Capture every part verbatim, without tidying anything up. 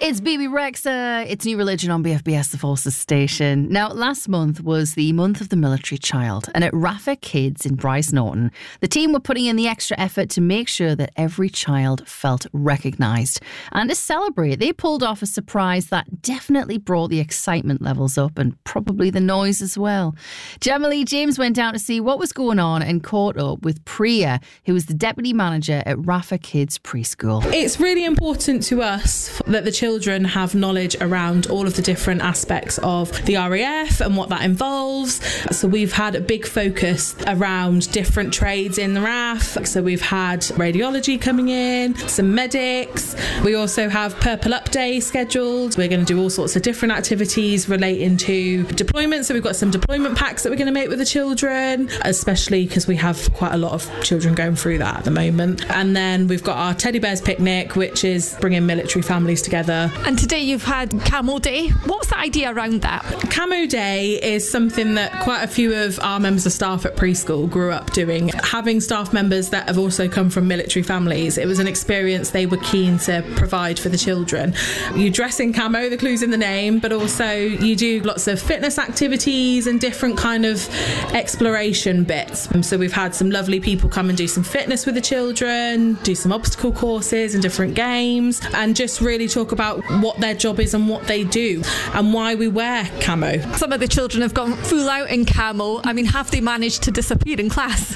It's B B Rexa. It's New Religion on B F B S, the Forces station. Now, last month was the month of the military child, and at Rafa Kids in Bryce Norton, the team were putting in the extra effort to make sure that every child felt recognised. And to celebrate, they pulled off a surprise that definitely brought the excitement levels up and probably the noise as well. Gemma Lee James went down to see what was going on and caught up with Priya, who was the deputy manager at Rafa Kids Preschool. It's really important to us that the children Children have knowledge around all of the different aspects of the R A F and what that involves. So we've had a big focus around different trades in the R A F. So we've had radiology coming in, some medics. We also have Purple Up Day scheduled. We're going to do all sorts of different activities relating to deployment. So we've got some deployment packs that we're going to make with the children, especially because we have quite a lot of children going through that at the moment. And then we've got our Teddy Bears Picnic, which is bringing military families together. And today you've had Camo Day. What's the idea around that? Camo Day is something that quite a few of our members of staff at preschool grew up doing. Having staff members that have also come from military families, it was an experience they were keen to provide for the children. You dress in camo, the clue's in the name, but also you do lots of fitness activities and different kind of exploration bits. So we've had some lovely people come and do some fitness with the children, do some obstacle courses and different games, and just really talk about what their job is and what they do and why we wear camo. Some of the children have gone full out in camo. I mean, have they managed to disappear in class?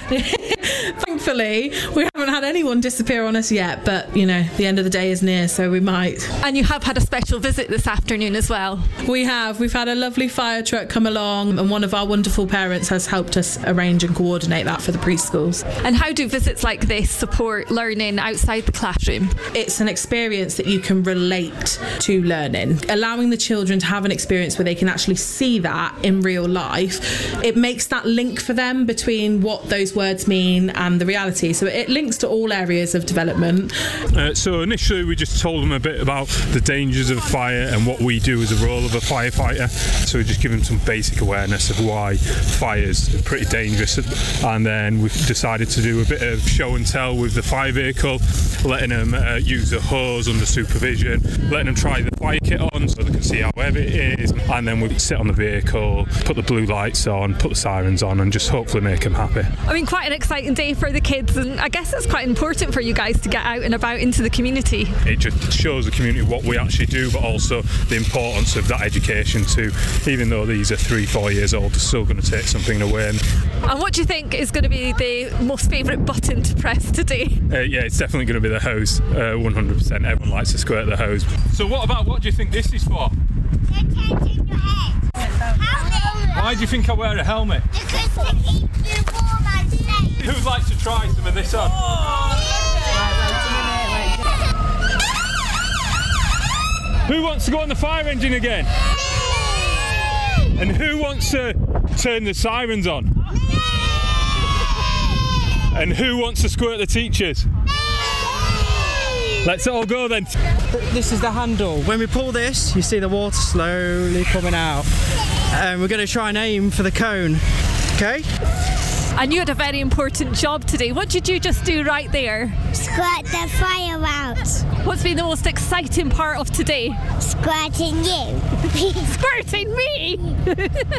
Thankfully, we haven't had anyone disappear on us yet, but, you know, the end of the day is near, so we might. And you have had a special visit this afternoon as well. We have. We've had a lovely fire truck come along, and one of our wonderful parents has helped us arrange and coordinate that for the preschools. And how do visits like this support learning outside the classroom? It's an experience that you can relate to learning. Allowing the children to have an experience where they can actually see that in real life, it makes that link for them between what those words mean and the reality. So it links to all areas of development. Uh, so initially we just told them a bit about the dangers of fire and what we do as a role of a firefighter. So we just give them some basic awareness of why fire is pretty dangerous. And then we've decided to do a bit of show and tell with the fire vehicle, letting them uh, use a hose under supervision, letting them try the fire kit on so they can see how heavy it is, and then we sit on the vehicle, put the blue lights on, put the sirens on, and just hopefully make them happy. I mean, quite an exciting day for the kids, and I guess it's quite important for you guys to get out and about into the community. It just shows the community what we actually do, but also the importance of that education too. Even though these are three, four years old, they're still going to take something away. And what do you think is going to be the most favourite button to press today? Uh, yeah, it's definitely going to be the hose, uh, one hundred percent. Everyone likes to squirt the hose. So what about, what do you think this is for? Why do you think I wear a helmet? Because to keep you warm and safe. Who'd like to try some of this on? Who wants to go on the fire engine again? And who wants to turn the sirens on? And who wants to squirt the teachers? Let's all go then. This is the handle. When we pull this, you see the water slowly coming out. And we're going to try and aim for the cone. Okay? And you had a very important job today. What did you just do right there? Squirt the fire out. What's been the most exciting part of today? Squirting you. Squirting me!